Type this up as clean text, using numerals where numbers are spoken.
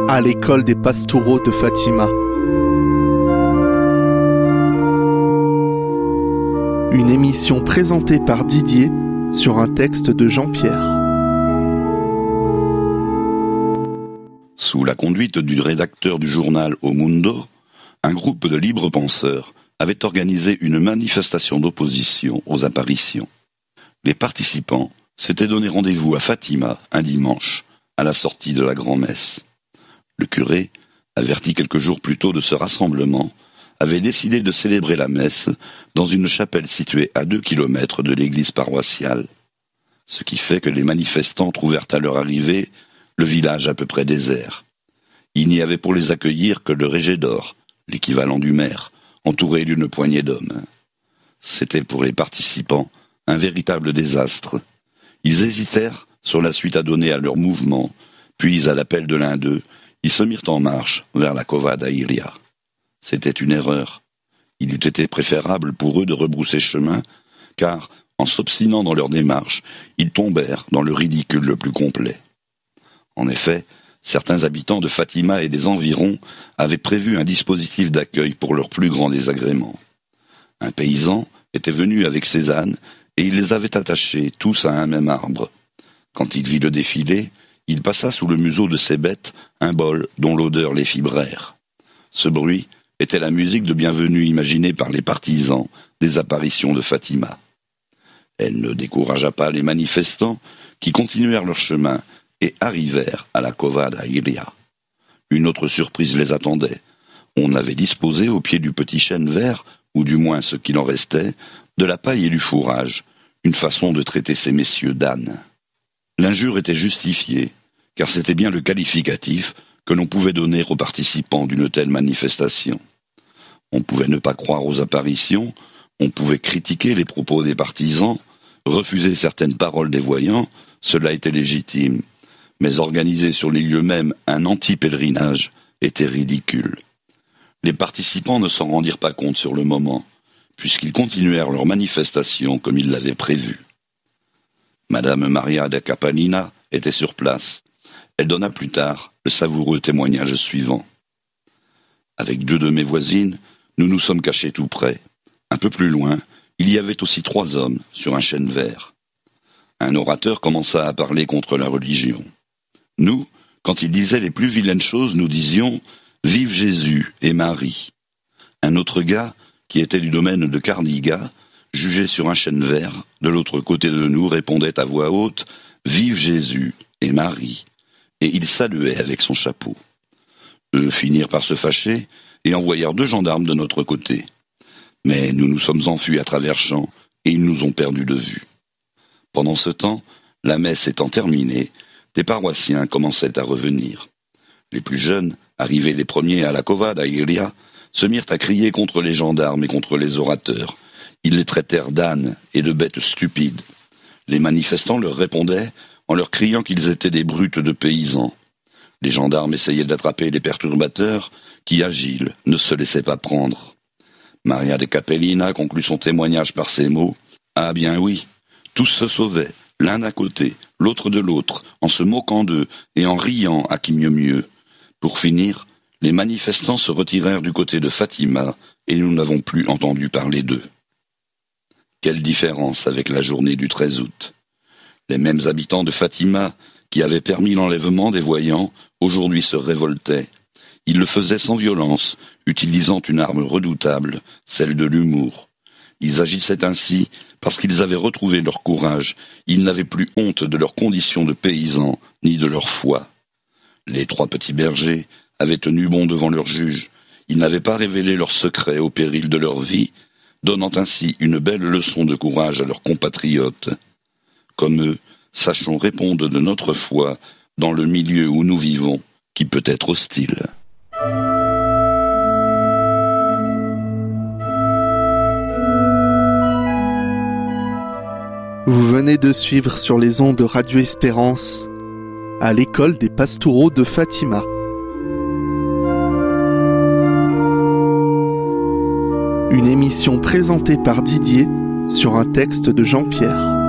à l'école des pastoraux de Fatima. Une émission présentée par Didier sur un texte de Jean-Pierre. Sous la conduite du rédacteur du journal O Mundo, un groupe de libres penseurs avait organisé une manifestation d'opposition aux apparitions. Les participants s'étaient donné rendez-vous à Fatima un dimanche, à la sortie de la grand-messe. Le curé, averti quelques jours plus tôt de ce rassemblement, avait décidé de célébrer la messe dans une chapelle située à 2 kilomètres de l'église paroissiale. Ce qui fait que les manifestants trouvèrent à leur arrivée le village à peu près désert. Il n'y avait pour les accueillir que le régédor, l'équivalent du maire, entouré d'une poignée d'hommes. C'était pour les participants un véritable désastre. Ils hésitèrent sur la suite à donner à leur mouvement, puis à l'appel de l'un d'eux, ils se mirent en marche vers la Cova da Iria. C'était une erreur. Il eût été préférable pour eux de rebrousser chemin, car, en s'obstinant dans leur démarche, ils tombèrent dans le ridicule le plus complet. En effet, certains habitants de Fatima et des environs avaient prévu un dispositif d'accueil pour leur plus grand désagrément. Un paysan était venu avec ses ânes et il les avait attachés tous à un même arbre. Quand il vit le défilé, il passa sous le museau de ses bêtes un bol dont l'odeur les fit braire. Ce bruit était la musique de bienvenue imaginée par les partisans des apparitions de Fatima. Elle ne découragea pas les manifestants qui continuèrent leur chemin et arrivèrent à la Cova da Iria. Une autre surprise les attendait. On avait disposé au pied du petit chêne vert, ou du moins ce qu'il en restait, de la paille et du fourrage, une façon de traiter ces messieurs d'ânes. L'injure était justifiée, car c'était bien le qualificatif que l'on pouvait donner aux participants d'une telle manifestation. On pouvait ne pas croire aux apparitions, on pouvait critiquer les propos des partisans, refuser certaines paroles des voyants, cela était légitime. Mais organiser sur les lieux mêmes un anti-pèlerinage était ridicule. Les participants ne s'en rendirent pas compte sur le moment, puisqu'ils continuèrent leur manifestation comme ils l'avaient prévu. Madame Maria da Capellina était sur place. Elle donna plus tard le savoureux témoignage suivant. Avec 2 de mes voisines, nous nous sommes cachés tout près. Un peu plus loin, il y avait aussi 3 hommes sur un chêne vert. Un orateur commença à parler contre la religion. Nous, quand il disait les plus vilaines choses, nous disions « Vive Jésus et Marie ». Un autre gars, qui était du domaine de Cardiga, jugé sur un chêne vert, de l'autre côté de nous, répondait à voix haute « Vive Jésus et Marie ». Et il saluait avec son chapeau. Eux finirent par se fâcher et envoyèrent 2 gendarmes de notre côté. Mais nous nous sommes enfuis à travers champs et ils nous ont perdus de vue. Pendant ce temps, la messe étant terminée, des paroissiens commençaient à revenir. Les plus jeunes, arrivés les premiers à la Cova da Iria, se mirent à crier contre les gendarmes et contre les orateurs. Ils les traitèrent d'ânes et de bêtes stupides. Les manifestants leur répondaient en leur criant qu'ils étaient des brutes de paysans. Les gendarmes essayaient d'attraper les perturbateurs qui, agiles, ne se laissaient pas prendre. Maria da Capellina conclut son témoignage par ces mots « Ah bien oui, tous se sauvaient, l'un d'un côté, l'autre de l'autre, en se moquant d'eux et en riant à qui mieux. Pour finir, les manifestants se retirèrent du côté de Fatima et nous n'avons plus entendu parler d'eux. » Quelle différence avec la journée du 13 août. Les mêmes habitants de Fatima, qui avaient permis l'enlèvement des voyants, aujourd'hui se révoltaient. Ils le faisaient sans violence, utilisant une arme redoutable, celle de l'humour. Ils agissaient ainsi parce qu'ils avaient retrouvé leur courage. Ils n'avaient plus honte de leur condition de paysans, ni de leur foi. Les 3 petits bergers avaient tenu bon devant leur juge. Ils n'avaient pas révélé leurs secrets au péril de leur vie, donnant ainsi une belle leçon de courage à leurs compatriotes. Comme eux, sachons répondre de notre foi dans le milieu où nous vivons, qui peut être hostile. Vous venez de suivre sur les ondes de Radio Espérance à l'école des pastoraux de Fatima. Une émission présentée par Didier sur un texte de Jean-Pierre.